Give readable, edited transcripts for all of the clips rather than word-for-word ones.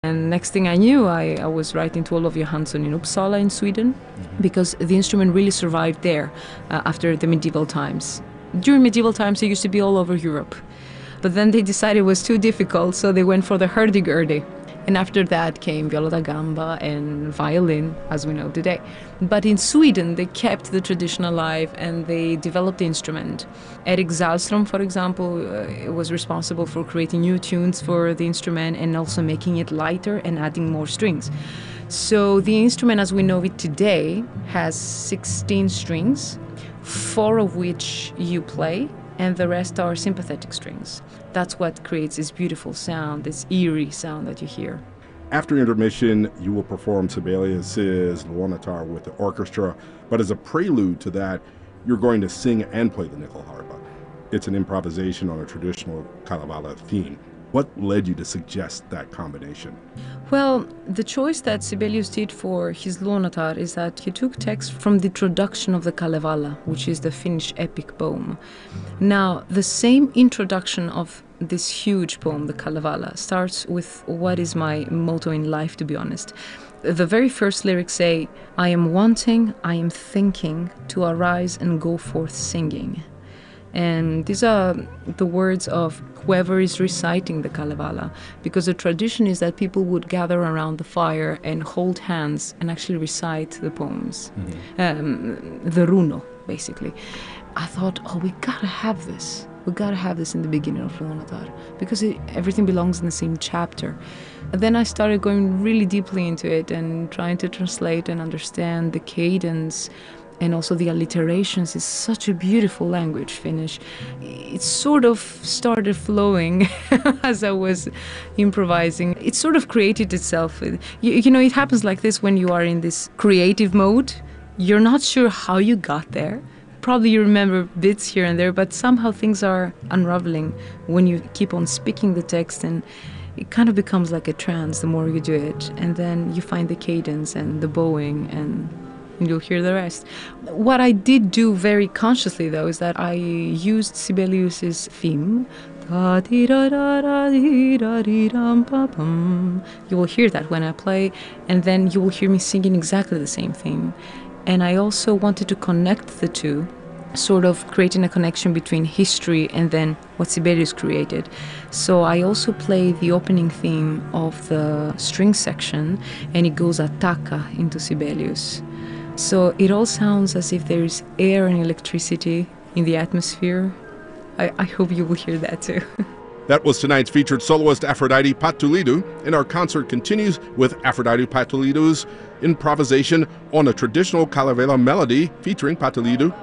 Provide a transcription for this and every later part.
And next thing I knew, I was writing to Olof Johansson in Uppsala in Sweden, because the instrument really survived there after the medieval times. During medieval times, it used to be all over Europe. But then they decided it was too difficult, so they went for the hurdy-gurdy. And after that came viola da gamba and violin, as we know today. But in Sweden, they kept the tradition alive and they developed the instrument. Erik Zalström, for example, was responsible for creating new tunes for the instrument and also making it lighter and adding more strings. So the instrument as we know it today has 16 strings, 4 of which you play, and the rest are sympathetic strings. That's what creates this beautiful sound, this eerie sound that you hear. After intermission, you will perform Sibelius's Luonatar with the orchestra, but as a prelude to that, you're going to sing and play the Nyckelharpa. It's an improvisation on a traditional Kalevala theme. What led you to suggest that combination? Well, the choice that Sibelius did for his Luonatar is that he took text from the introduction of the Kalevala, which is the Finnish epic poem. Now, the same introduction of this huge poem, the Kalevala, starts with what is my motto in life, to be honest. The very first lyrics say, "I am wanting, I am thinking, to arise and go forth singing." And these are the words of whoever is reciting the Kalevala, because the tradition is that people would gather around the fire and hold hands and actually recite the poems, the runo, basically. I thought, we gotta have this. We gotta have this in the beginning of Luonatar, because everything belongs in the same chapter. And then I started going really deeply into it and trying to translate and understand the cadence and also the alliterations. Is such a beautiful language, Finnish. It sort of started flowing as I was improvising. It sort of created itself. You know, it happens like this when you are in this creative mode. You're not sure how you got there. Probably you remember bits here and there, but somehow things are unraveling when you keep on speaking the text, and it kind of becomes like a trance the more you do it. And then you find the cadence and the bowing, and you'll hear the rest. What I did do very consciously, though, is that I used Sibelius's theme. You will hear that when I play, and then you will hear me singing exactly the same theme. And I also wanted to connect the two, sort of creating a connection between history and then what Sibelius created. So I also play the opening theme of the string section, and it goes attacca into Sibelius. So it all sounds as if there is air and electricity in the atmosphere. I hope you will hear that too. That was tonight's featured soloist Aphrodite Patouilidou, and our concert continues with Aphrodite Patouilidou's improvisation on a traditional Kalevala melody featuring Patouilidou.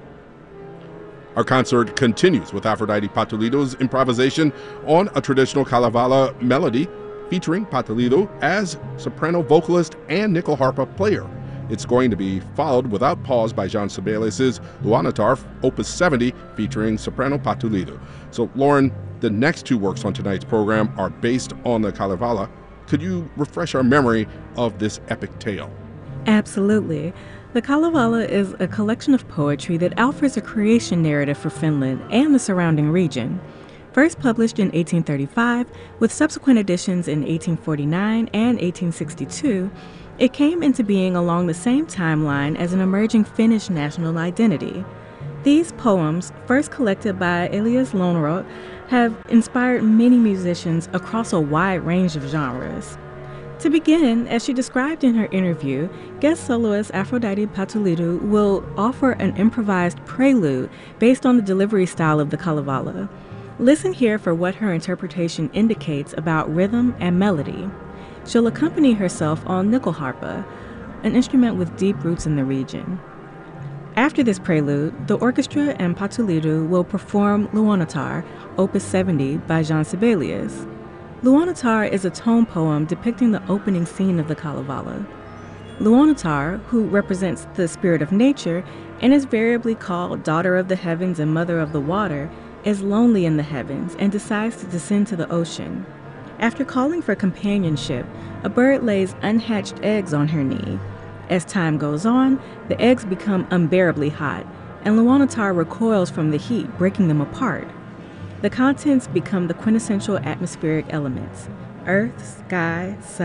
Our concert continues with Aphrodite Patouilidou's improvisation on a traditional Kalevala melody featuring Patouilidou as soprano vocalist and Nyckelharpa player. It's going to be followed without pause by Jean Sibelius's Luonatar, Opus 70, featuring soprano Patouilidou. So, Lauren, the next 2 works on tonight's program are based on the Kalevala. Could you refresh our memory of this epic tale? Absolutely. The Kalevala is a collection of poetry that offers a creation narrative for Finland and the surrounding region. First published in 1835, with subsequent editions in 1849 and 1862, it came into being along the same timeline as an emerging Finnish national identity. These poems, first collected by Elias Lönnrot, have inspired many musicians across a wide range of genres. To begin, as she described in her interview, guest soloist Aphrodite Patouilidou will offer an improvised prelude based on the delivery style of the Kalevala. Listen here for what her interpretation indicates about rhythm and melody. She'll accompany herself on Nyckelharpa, an instrument with deep roots in the region. After this prelude, the orchestra and Patouilidou will perform Luonatar, Opus 70 by Jean Sibelius. Luonatar is a tone poem depicting the opening scene of the Kalevala. Luonatar, who represents the spirit of nature and is variably called daughter of the heavens and mother of the water, is lonely in the heavens and decides to descend to the ocean. After calling for companionship, a bird lays unhatched eggs on her knee. As time goes on, the eggs become unbearably hot, and Luonatar recoils from the heat, breaking them apart. The contents become the quintessential atmospheric elements: earth, sky, sun.